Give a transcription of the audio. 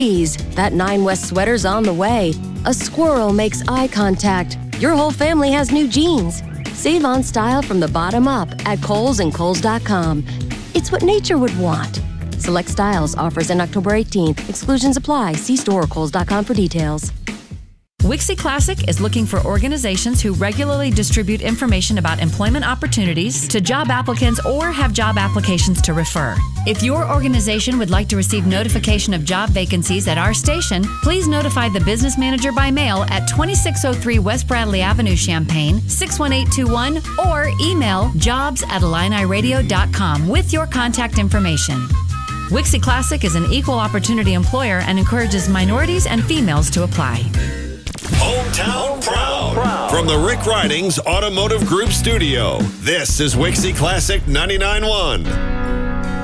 That Nine West sweater's on the way. A squirrel makes eye contact. Your whole family has new jeans. Save on style from the bottom up at Kohl's and Kohl's.com. It's what nature would want. Select styles, offers end October 18th. Exclusions apply. See store or Kohl's.com for details. Wixie Classic is looking for organizations who regularly distribute information about employment opportunities to job applicants or have job applications to refer. If your organization would like to receive notification of job vacancies at our station, please notify the business manager by mail at 2603 West Bradley Avenue, Champaign, 61821, or email jobs@IlliniRadio.com with your contact information. Wixie Classic is an equal opportunity employer and encourages minorities and females to apply. Hometown Proud. From the Rick Ridings Automotive Group Studio, this is Wixie Classic 99.1.